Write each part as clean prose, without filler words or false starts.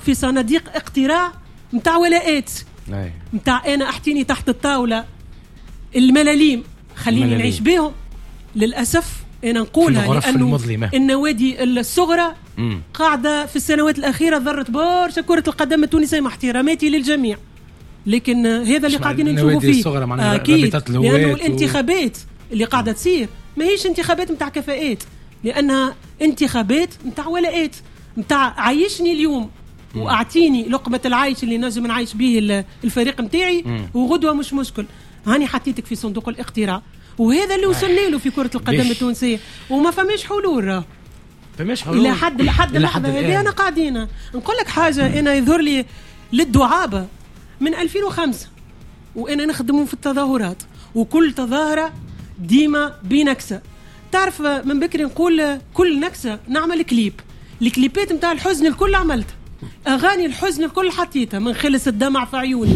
في صناديق اقتراع متاع ولاءات متاع أنا أحتيني تحت الطاولة الملاليم خليني نعيش بهم. للأسف أنا نقولها لأنه النوادي الصغرى قاعدة في السنوات الأخيرة ضرت برشا كرة القدم التونسية مع احتراماتي للجميع، لكن هذا اللي قاعدين نشوفوا فيه أكيد، لأنه الانتخابات اللي قاعدة تصير ما هيش انتخابات متاع كفاءات، لأنها انتخابات متاع ولاءات متاع عايشني اليوم وأعطيني لقمة العيش اللي نجم نعيش به الفريق متاعي، وغدوة مش مشكل هاني حطيتك في صندوق الاقتراع. وهذا اللي وصلنا له في كرة القدم التونسية، وما فماش حلول إلى حد اللحظة هذه. أنا قاعدين نقول لك حاجة، أنا يظهر لي للدعابة من 2005 وأنا نخدمون في التظاهرات، وكل تظاهرة ديما بنكسة. تعرف من بكري نقول كل نكسة نعمل كليب، الكليبات متاع الحزن الكل عملتها، أغاني الحزن الكل حطيتها، من خلص الدمع في عيوني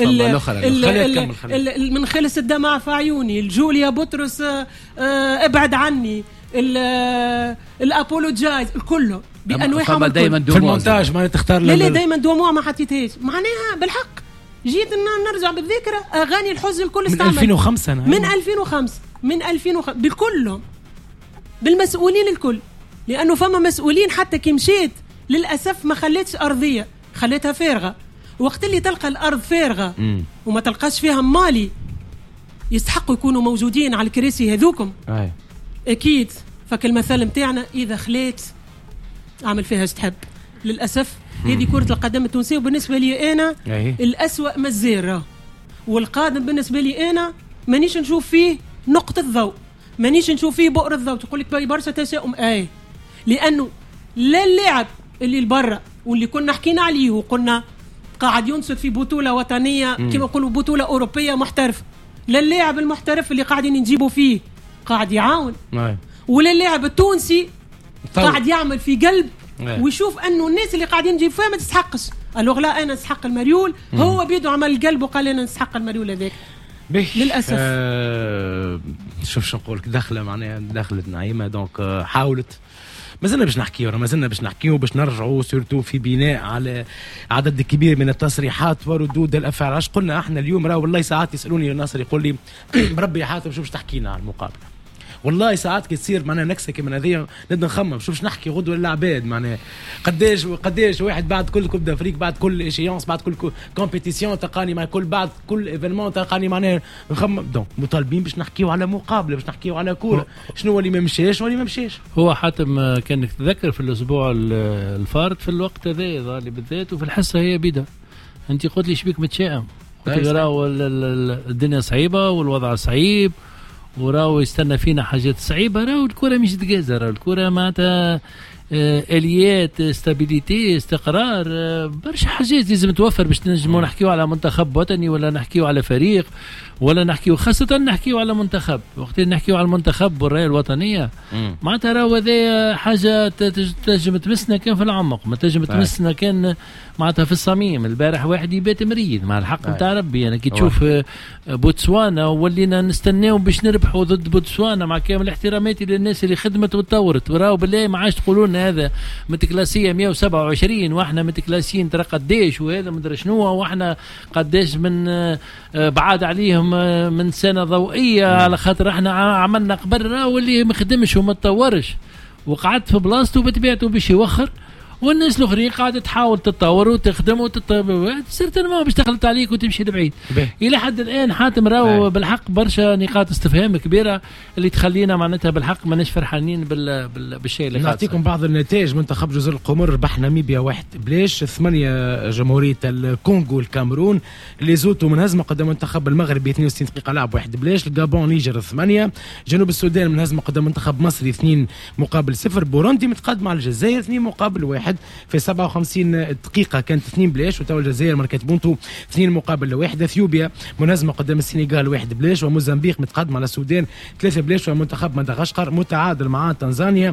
من خلص الدمع في عيوني، الجوليا بطرس ابعد عني، الابولوجايز الكله بانواعها في المونتاج ما تختار لا دائما دموع ما حطيتهاش، معناها بالحق جيت نرجع بالذكرى اغاني الحزن الكل استعمل من 2005 بالكل بالمسؤولين الكل، لانه فما مسؤولين حتى كي مشيت للأسف ما خليتش أرضية، خليتها فارغة. وقت اللي تلقى الأرض فارغة وما تلقاش فيها مالي يستحقوا يكونوا موجودين على الكراسي هذوكم أكيد. فكالمثال متاعنا إذا خليت أعمل فيها تحب. للأسف هذه كرة القدم التونسية، وبالنسبة لي أنا الأسوأ مزيرة، والقادم بالنسبة لي أنا مانيش نشوف فيه نقطة ضوء، مانيش نشوف فيه بؤر الضوء. تقول لك باي برشا تشاؤم لأنه لا اللاعب اللي البرة واللي كنا حكينا عليه وقلنا قاعد ينصت في بطولة وطنية كما نقولوا بطولة أوروبية محترف، لا اللاعب المحترف اللي قاعدين نجيبه فيه قاعد يعاون، ولا اللاعب التونسي قاعد يعمل في قلب ويشوف أنه الناس اللي قاعدين نجيب فيها ما تستحقش. قالوا لا أنا نستحق المريول، هو بيدو عمل القلب وقال أنا نستحق المريول هذاك. للأسف شوف نقولك دخلة معناها دخلت نعيمة دونك حاولت ما زلنا باش نحكيو باش نرجعوا سورتو في بناء على عدد كبير من التصريحات وردود الافعال. عش قلنا احنا اليوم راه والله ساعات يسالوني الناصر يقول لي مربي حاتم شو باش تحكينا على المقابله. والله ساعات كي تصير معنا نكسه كيما هذه نبدا نخمم شو باش نحكي غدوه للعباد، معناها قداش واحد بعد كل كوب دافريك بعد كل ايشيونس بعد كل كومبيتيسيون تلقاني مع بعد كل ايفينمون تلقاني معناها نخمم. دونك مطالبين باش نحكيو على مقابله، باش نحكيو على كوره، شنو اللي ما مشاش واللي ما مشاش. هو حاتم كانك تذكر في الاسبوع الفارط في الوقت هذا اللي بالذات وفي الحصه هي بدا انت قلت لي شبيك متشائم، قلت لي راهو الدنيا صعيبه والوضع صعيب وراو يستنى فينا حاجات صعيبة. راو الكرة مش دقازة، راو الكرة معناتها آليات استابيليتي استقرار برشا حاجات لازم توفر باش نجمو نحكيو على منتخب وطني ولا نحكيو على فريق ولا نحكيو خاصة نحكيو على منتخب. وقت نحكيو على المنتخب والراية الوطنية معناتها راهو هذا حاجة تنجم تمسنا كان في العمق، ما تنجم تمسنا كان معناتها في الصميم. البارح واحد يبات مريض مع الحق نتاع ربي. أنا كي تشوف بوتسوانا ولينا نستناو باش نربحوا ضد بوتسوانا مع كامل احتراماتي للناس اللي خدمت وتطورت، وراو بالله ما عادش تقولون هذا متكلاسية 127 واحنا متكلاسيين ترى قديش وهذا مدري شنو واحنا قديش من بعاد عليهم من سنة ضوئية على خاطر احنا عملنا قبل واللي مخدمش وما تطورش وقعدت في بلاصته بتبعته باش يوخر، والناس الاخرين قاعده تحاول تتطور وتخدم وتتطور. صرت انا ما باش دخلت عليك وتمشي لبعيد. الى حد الان حاتم راهو بالحق برشا نقاط استفهام كبيره اللي تخلينا معناتها بالحق ماناش فرحانين بالشيء اللي نعطيكم بعض النتائج. منتخب جزر القمر ربح ناميبيا 1-0، 8 جمهوريه الكونغو والكاميرون، ليزوتو من هزمه قدام منتخب المغرب 62 دقيقه لعب 1-0، الجابون نيجر 8، جنوب السودان من هزمه قدام منتخب مصري 2-0، بوروندي متقدم على الجزائر 2-1 في 57 دقيقة كانت 2-0، وتو الجزائر ماركت بونتو 2-1، اثيوبيا منهزمة قدام السنغال 1-0، وموزمبيق متقدم على السودان 3-0، ومنتخب مدغشقر متعادل مع تنزانيا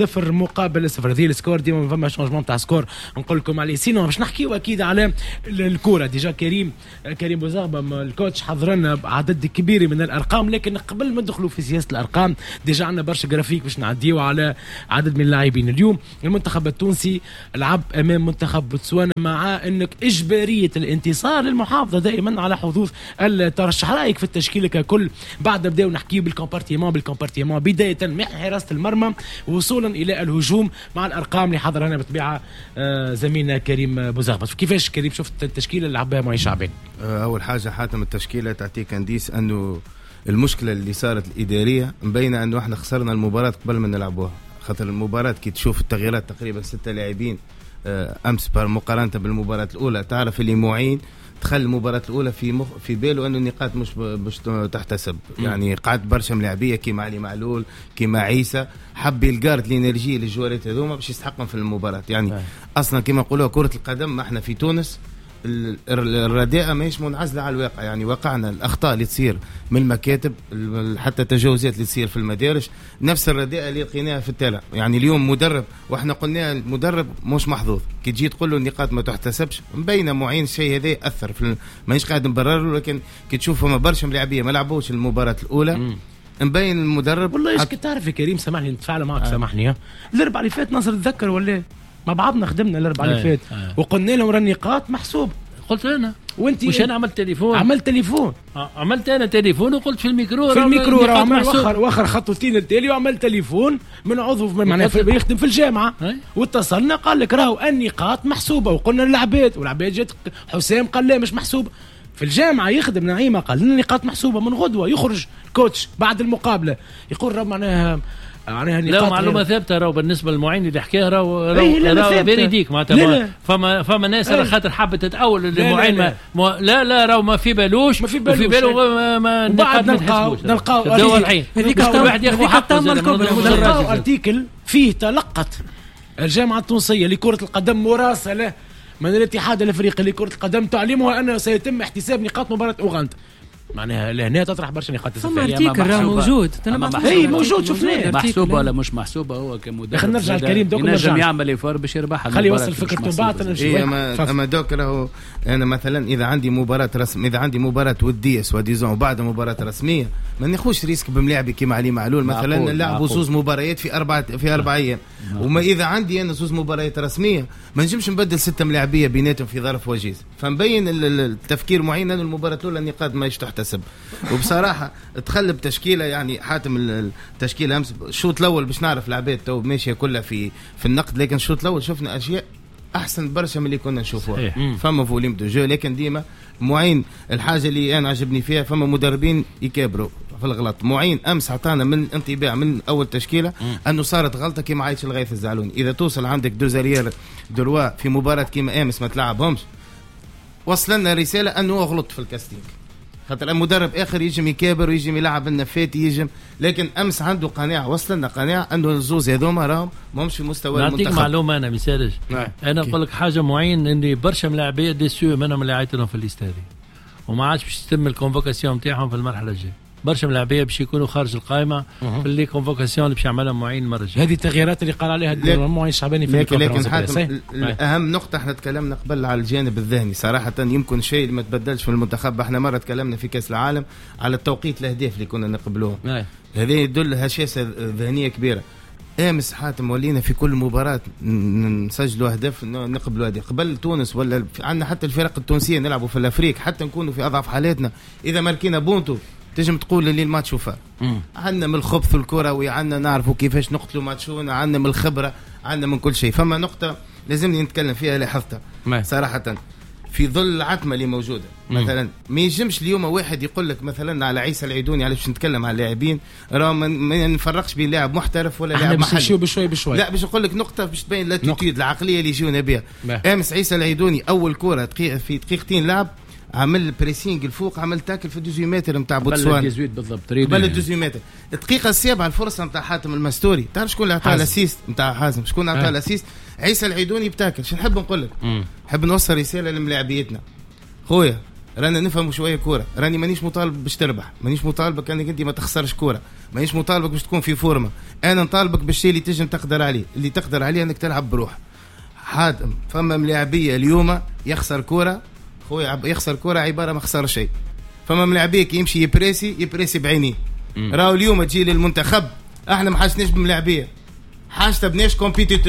0-0. ذي السكور ديما فما شونجمون تاع سكور نقول لكم عليه. سينو باش نحكيو اكيد على الكورة. ديجا كريم بوزغبة الكوتش حضرنا عدد كبير من الارقام، لكن قبل ما ندخلوا في سياسة الارقام ديجا عندنا برشا جرافيك باش نعديو على عدد من اللاعبين. اليوم المنتخب التونسي لعب امام منتخب بوتسوانا، مع انك اجباريه الانتصار للمحافظه دائما على حظوظ الترشح. رايك في التشكيله ككل بعد بداو نحكيو بالكومبارتيمون بدايه من حراسه المرمى وصولا الى الهجوم مع الارقام اللي حضرها لنا بالطبيعه زميلنا كريم بوزغبط. كيفاش كريم شفت التشكيله اللي لعبها معين شعبان؟ اول حاجه حاتم التشكيله تعطيك انديس انه المشكله اللي صارت الاداريه مبينه انه احنا خسرنا المباراه قبل ما نلعبوها، خاطر المباراه كي تشوف التغييرات تقريبا 6 لاعبين امس مقارنه بالمباراه الاولى، تعرف اللي معين دخل المباراة الأولى في باله أنه النقاط مش تحتسب. يعني قعد برشا ملاعبية كيما علي معلول كيما عيسى، حب يلقارد الانرجي للجوارات هذوما باش يستحقهم في المباراة. يعني أصلا كيما نقولوا كرة القدم ما احنا في تونس الرداءة ماهيش منعزلة على الواقع، يعني واقعنا الأخطاء اللي تصير من المكاتب حتى التجاوزات اللي تصير في المدارج نفس الرداءة اللي لقيناها في التلع. يعني اليوم مدرب واحنا قلنا المدرب مش محظوظ، كي تجي تقول له النقاط ما تحتسبش مبينه معين الشيء هذا أثر في مانيش قاعد نبرر، لكن كي تشوف هما برشا ملاعبية ما لعبوش المباراة الأولى مبين المدرب. والله ايش تعرف يا كريم، سامحني نتفاعل معك سامحني، الاربعه اللي فات ناصر تذكر ولا ما بعضنا خدمنا الاربعه اللي فات وقلنا لهم النقاط محسوب. قلت انا وانت مش انا عملت تليفون عملت انا تليفون وقلت في الميكرو عمل واخر خطوتين التالي وعمل تليفون من عضو معناها يخدم في الجامعه واتصلنا قال لك راهو النقاط محسوبه، وقلنا للعباد والعباد جات حسام قال لا مش محسوبه. في الجامعه يخدم نعيمه قال لنا النقاط محسوبه. من غدوه يخرج كوتش بعد المقابله يقول راهو معناها لا معلومه ثابته راهو بالنسبه للمعين اللي حكاها راهو فيريديك معناتها فما ناس على خاطر حابه تتاول المعين لا راهو ما في بالوش في باله ما بعد نلقاو الحين هذيك واحد ياخذ حقه. نلقاو ارتيكل فيه تلقت الجامعه التونسيه لكره القدم مراسله من الاتحاد الافريقي لكره القدم تعليمها انه سيتم احتساب نقاط مباراه اوغندا. معناها لهنا تطرح برشا نقاط السفرية. ارتيكل راه موجود، اي موجود شفناه. محسوبه ولا مش محسوبه هو كمدرب. خلينا نرجع الكريم دوك نجم يعمل يفار باش يربح. خلي يوصل فكرته بعد اما دوك راهو انا مثلا اذا عندي مباراه رسم، اذا عندي مباراه وديه سواديزون وبعد مباراه رسميه ما ناخذش ريسك بملاعبي كيما علي معلول مثلا نلعبوا زوز مباريات في اربع ايام. وما اذا عندي انا زوز مباريات رسميه ما نجمش نبدل 6 ملاعبيه بيناتهم في ظرف وجيز. فمبين التفكير معين ان المباراه الاولى النقاط ما تحتسب. وبصراحه تخلب تشكيله يعني حاتم التشكيله امس الشوط الاول باش نعرف العباد تو ماشيه كلها في النقد، لكن الشوط الاول شفنا اشياء احسن برشا من اللي كنا نشوفوها. فما فوليم دو جو، لكن ديما معين الحاجه اللي انا عجبني فيها فما مدربين يكابروا في الغلط. معين امس عطانا من انطباع من اول تشكيله انه صارت غلطه كيما عايش الغيث الزعلوني. اذا توصل عندك دوزاريير دروا في مباراه كيما امس ما تلعبهمش وصلنا رساله انه غلط في الكاستينج، خاطر المدرب اخر يجم يكابر ويجم يلعب النفات يجم، لكن امس عنده قناعه وصلنا قناعه انه الزوز هذوما راهم ماهمش في مستوى المنتخب. نعطيك معلومه انا مثال انا نقول لك حاجه معين اني برشا ملاعبيه ديسيو منهم اللي عيطوا لهم في الاستادي وما عادش باش تتم الكونفوكاسيون نتاعهم في المرحله الجايه. برشا ملاعبيه باش يكونوا خارج القائمه في اللي كونفوكاسيون اللي باش يعملها معين المره الجايه. هذه التغييرات اللي قال عليها معين الشعباني في لكن حاتم اهم نقطه احنا تكلمنا قبل على الجانب الذهني صراحه، يمكن شيء اللي ما تبدلش في المنتخب. احنا مره تكلمنا في كاس العالم على التوقيت الاهداف اللي كنا نقبلوهم، هذه يدل هشاسه ذهنيه كبيره. امس حاتم ولينا في كل مباراه نسجلوا اهداف نقبلوا هذه. قبل تونس ولا عندنا حتى الفرق التونسيه نلعبوا في الافريق حتى نكونوا في اضعف حالاتنا اذا ماركينا بونتو تجم تقول لي الماتش وفا عندنا من الخبث الكروي، عندنا نعرفوا كيفاش نقتلوا ماتشونا، عندنا من الخبره، عندنا من كل شيء. فما نقطه لازمني نتكلم فيها لاحظتها صراحه في ظل العتمه اللي موجوده. مثلا ما يجمش اليوم واحد يقول لك مثلا على عيسى العيدوني، علاش نتكلم على اللاعبين راه ما نفرقش بين لاعب محترف ولا لاعب محلي بشوي. لا باش نقول لك نقطه باش تبين الاتيتيود العقليه اللي يجيونا بها. امس عيسى العيدوني اول كره في دقيقتين لعب عمل بريسينج الفوق، عمل تاكل في 18 متر نتاع بوتسوانا قبل 18 بالضبط قبل 18 متر. الدقيقه السابعه الفرصه نتاع حاتم المستوري، تعرف شكون اللي عطاه الاسيست نتاع حازم؟ شكون عطاه الاسيست؟ عيسى العيدوني بتاكل. شو نحب نقول لك؟ نحب نوصل رساله لملاعبيتنا خويا، رانا نفهم شويه كوره، راني مانيش مطالب باش تربح، مانيش مطالبك انك انت ما تخسرش كوره، مانيش مطالبك باش تكون في فورمه، انا نطالبك بالشيء اللي تجم تقدر عليه، اللي تقدر عليه انك تلعب بروح. حاتم فما ملاعبيه اليوم يخسر كوره خويا، يخسر كرة عبارة ما خسر شيء. فما ملاعبيك يمشي يبريسي بعينيه. راهو اليوم تجي للمنتخب احنا ما حاجتناش بملاعبيه، حاجتنا بناش كومبيتيتور.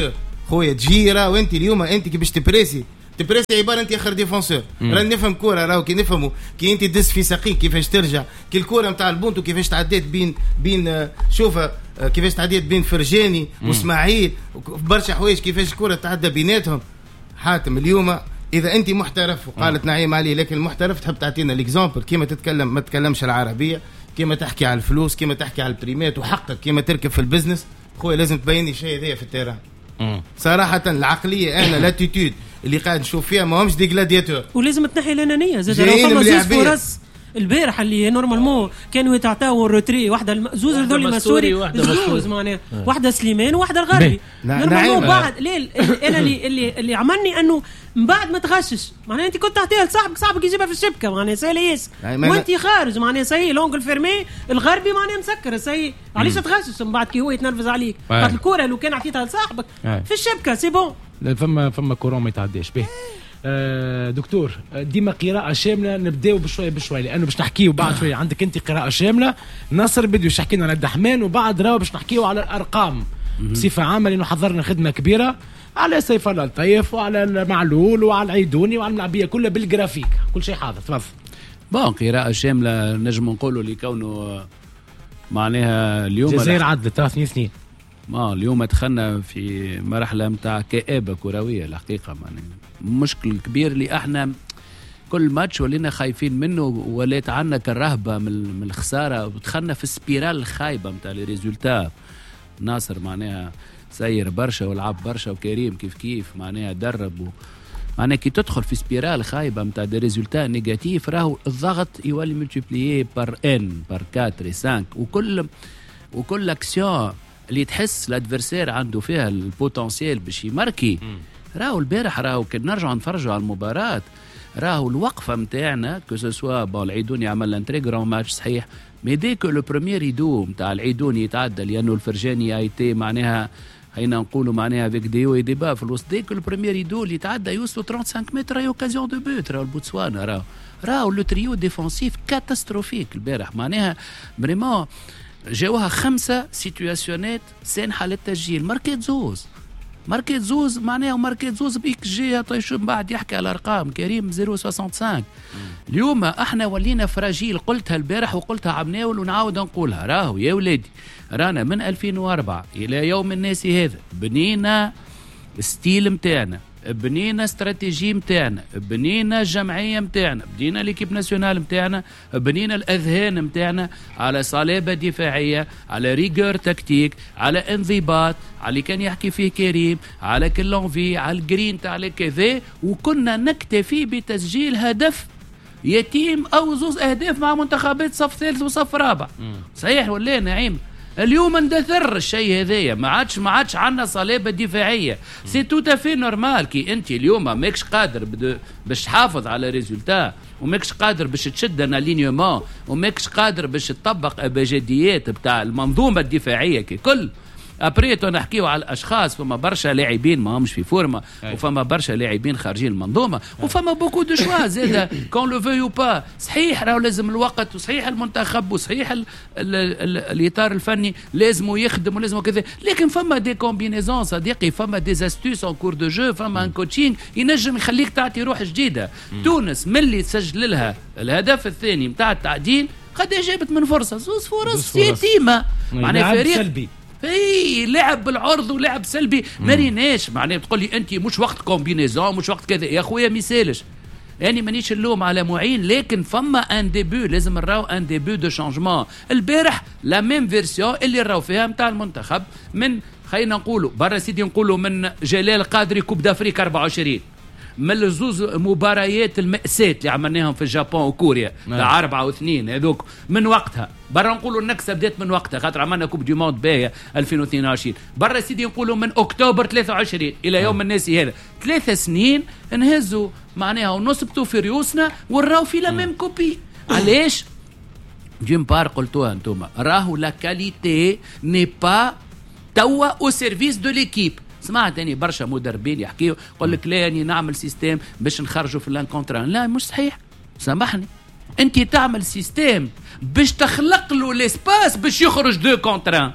خويا تجي راهو انت اليوم انت كي باش تبريسي عباره انت اخر ديفونسور. راه نفهم كوره راهو كي نفهموا كي انت تدس في ساقيك كيفاش ترجع كي الكوره نتاع البونتو كيفاش تعديت بين شوفها كيفاش تعديت بين فرجاني واسماعيل برشا حوايج كيفاش الكوره تعدى بيناتهم. حاتم اليوم اذا انت محترف وقالت نعيم عليه لكن المحترف تحب تعطينا الاكزامبل كيما تتكلم ما تتكلمش العربيه كيما تحكي على الفلوس كيما تحكي على البريمات وحقك كيما تركب في البزنس خويا لازم تبيني شيء هذايا في التيران. صراحه العقليه انا لاتيتود اللي قاعد نشوف فيها ما همش دي جلادياتور ولازم تنحي الانانيه زاد فما زوز فرص البارح اللي نورمالمون كانوا يتعطاو الروتري واحده زوز هذول مسوري زوز معناها واحده سليمان وواحده الغربي نورمالمون بعد ليه انا اللي عملني انه من بعد ما تغشش معناها انت كنت تعطيها لصاحبك يجيبها في الشبكه معناها سهل ياس وانت خارج معناها سي لونغل فيرمي الغربي معناها مسكر سي علاش تغشش من بعد كي هو يتنرفز عليك خاطر الكره لو كان عطيتها لصاحبك في الشبكه سي بون فما كورون ما يتعداش به. دكتور ديما قراءة شاملة نبداو بشوي لأنه باش نحكيو بعد شوية عندك أنت قراءة شاملة نصر بدو يحكينا على الدحمان وبعد راهو باش نحكيو على الأرقام بصفة عامة لأنه حضرنا خدمة كبيرة على سيف الله الطيف وعلى المعلول وعلى العيدوني وعلى الملعبية كلها بالجرافيك كل شيء حاضر. تفضل. قراءة شاملة نجم نقولوا لكونه معناها اليوم الجزائر عدت 2 اليوم دخلنا في مرحلة متاع كآبة كروية الحقيقة معناها مشكل كبير اللي احنا كل ماتش ولينا خايفين منه ولات عنا كالرهبة من الخسارة ودخلنا في السبيرال الخايبة متاع لي ريزولتا. ناصر معناها سير برشا ولعب برشا وكريم كيف معناها درب معناها كي تدخل في سبيرال خايبة متاع دي ريزولتا نيجاتيف راهو الضغط يولي ملتيبليي بار ان بار 4 5 وكل اكسيون اللي تحس الادفيرسير عنده فيها البوتنسيال باش يماركي راهو البارح راهو كنا نرجع نتفرجوا على المباراة راهو الوقفة متاعنا كو سوسوا العيدوني عمل ان تري غران ماتش صحيح مي دي كو لو بروميير ريدو متاع العيدوني يتعدى لأنه الفرجاني ايتي معناها هينا نقولوا معناها افيك ديو ديبا في الوسط دي كو لو بروميير ريدو اللي يتعدى يوصلوا 35 متر اي اوكازيون دو بوت راهو البوتسوانا راهو لو تريو ديفونسيف كاتاستروفيك البارح معناها فريمون جاوها 5 سيتواسيونات سانحة للتسجيل ماركيت زوز معناها وماركيت زوز بيك جي طيشو من بعد يحكي على الارقام كريم 0.65 اليوم احنا ولينا فراجيل قلتها البارح وقلتها عمناول ونعاود نقولها راهو يا ولادي رانا من 2004 الى يوم الناس هذا بنينا ستيل متاعنا بنينا استراتيجي متاعنا بنينا جمعية متاعنا بنينا ليكيب ناسيونال متاعنا بنينا الأذهان متاعنا على صلابة دفاعية على ريغور تكتيك على انضباط على كان يحكي فيه كريم على كلونفي على الجرين تاع كذا وكنا نكتفي بتسجيل هدف يتيم أو زوز أهداف مع منتخبات صف ثالث وصف رابع صحيح ولا نعيم اليوم اندثر الشيء هذايا ما عادش عندنا صلابه دفاعيه سي تو تافي نورمال كي انت اليوم ماكش قادر باش تحافظ على ريزولتا وماكش قادر باش تشد انالينيومون وماكش قادر باش تطبق ابجديات بتاع المنظومه الدفاعيه ككل ابريتو نحكيو على الاشخاص فما برشا لاعبين ما همش في فورما وفما برشا لاعبين خارجين المنظومه وفما بوكو دو شوا زاده كون لو فيو با صحيح راهو لازم الوقت وصحيح المنتخب وصحيح الاطار الفني لازم يخدم ولازم كذا لكن فما دي كومبينيزون صديقي فما دي استوس ان كور دو جو فما ان كوتشينغ ينجم يخليك تعطي روح جديده تونس ملي تسجل لها الهدف الثاني نتاع التعديل قد جابت من فرصه زوز فرص يتيمه معناها فريق سلبي لعب بالعرض ولعب سلبي مريناش معناه تقول لي انت مش وقت كومبينيزون مش وقت كذا يا خويا ميسالش يعني مانيش اللوم على معين لكن فما ان ديبو لازم نراو ان ديبو دو شانجمون البارح لا ميم فيرسيون اللي راو فيها نتاع المنتخب من خلينا نقولوا برا سيدي نقولوا من جلال قادري كوب دافريك 24 من الزوز مباريات المأساة اللي عملناهم في اليابان وكوريا 4-2 هذوك من وقتها برا نقولوا النكسة بدات من وقتها خاطر عملنا كوب دي موند باهية 2022 برا سيدي نقولوا من أكتوبر 23 إلى يوم الناس هذا 3 سنين نهزوا معناها ونصبتوا في ريوسنا ونراو في لاميم كوبي علاش جيم بار قلتوها انتوما راهو لا كاليتي ني با توا او سيرفيس دو ليكيب سمعت اني برشا مدربين يحكيوا يقول لك لا اني نعمل سيستم باش نخرجوا في اللان كونتران لا مش صحيح سامحني انت تعمل سيستم باش تخلق له ليسباس باش يخرج دو كونتران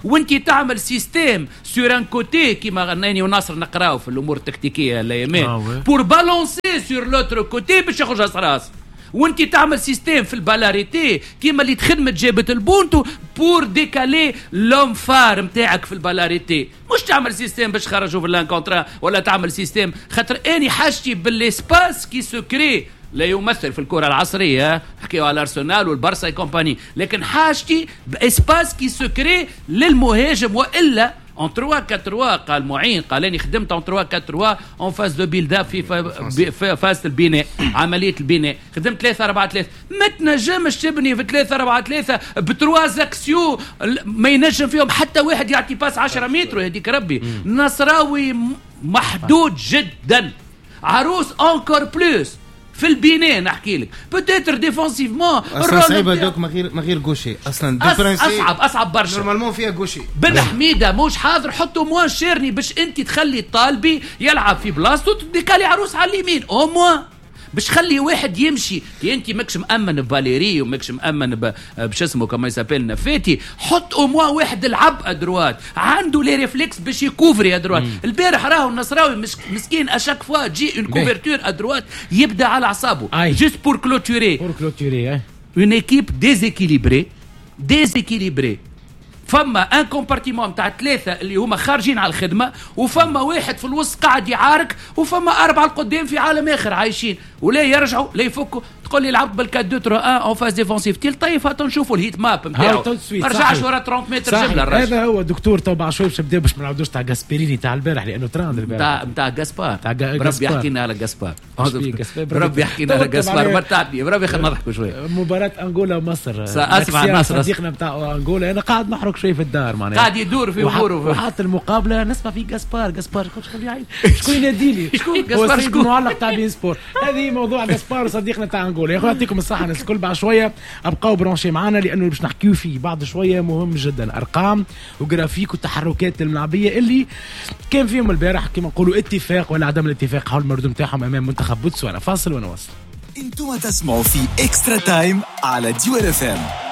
وانت تعمل سيستيم سور ان كوتي كيما غناني وناصر نقراو في الامور التكتيكيه الايمان بور بالونسي سور لوتر كوتي باش يخرج راس، وانت تعمل سيستيم في البالاريتي كيما اللي تخدمت جابت البونتو بور ديكالي لوم فار نتاعك في البالاريتي، مش تعمل سيستيم باش خرجوا في الانكونترا ولا تعمل سيستيم خاطر اني حاجتي بالاسباس كي سكري لا يمثل في الكرة العصرية، حكيوا على الارسنال والبارسا كومباني، لكن حاجتي باسباس كي سكري للمهاجم، والا en 3-4-3 قال معين قال اني خدمت en 3-4-3 en phase de build up في فاز البناء عمليه البناء، خدمت 3-4-3 ما تنجمش تبني في 3-4-3 بتروا زاكسيو ما ينجم فيهم حتى واحد يعطي باس 10 متر هذيك ربي. نصراوي محدود جدا، عروس انكور بلوس في البناء نحكي لك بوتيتر ديفونسيفمون اصلا صعيبه دوك ما غير غوشي اصلا اصعب برشا نورمالمون فيها غوشي. بن حميده مش حاضر حطوا موان شيرني باش انت تخلي الطالبي يلعب في بلاصتو تديكالي عروس على اليمين او موان باش خلي واحد يمشي. انت ماكش مامن بفاليري وماكش مامن باش اسمه كما يسابيل نفاتي، حط او موان واحد العب ادروات عنده لي ريفلكس باش يكوفري ادروات. البارح راهو النصراوي مسكين اشاك فوا تجي اون كوفرتور ادروات يبدا على اعصابه جوست بور كلوتوري اون ايكيب ديزيكيليبري. فما ان كومبارتيمون نتاع 3 اللي هما خارجين على الخدمه، وفما واحد في الوسط قاعد يعارك، وفما 4 القدام في عالم اخر عايشين، ولا يرجعوا لا يفكوا. تقول لي لعب بال 4-2-3-1 اون فاز ديفونسيف تيل طيف هاتو نشوفوا الهيت ماب نتاعو ما رجعش ورا 30 متر جبله الراجل. هذا هو دكتور طبعا شوي باش نبدا باش ما نعاودوش تاع غاسبيريني تاع البارح لانه تراند البارح نتاع غاسبار. ربي يحكينا على غاسبار، ربي يحكينا على غاسبار مرتعبني، ربي خلينا نضحكوا شويه. مباراه انغولا ومصر اسمع ناصر صديقنا نتاع انغولا انا قاعد نحرك شويه في الدار معناها قاعد يدور في اموره وحاط المقابله نسمع في غاسبار شكون يناديني غاسبار شكون معلق تاع بين سبور. هذه موضوع غاسبار صديقنا تاع انغولا. يا اخويا يعطيكم الصحه الناس الكل. بعد شويه ابقاو برونشي معنا لانه باش نحكيو فيه بعد شويه مهم جدا، ارقام وجرافيك والتحركات الملعبيه اللي كان فيهم البارح كما نقولوا اتفاق ولا عدم الاتفاق حول المردود نتاعهم امام منتخب بوتسوانا. فاصل ونواصل. انتم تسمعوا في اكسترا تايم على ديوال FM.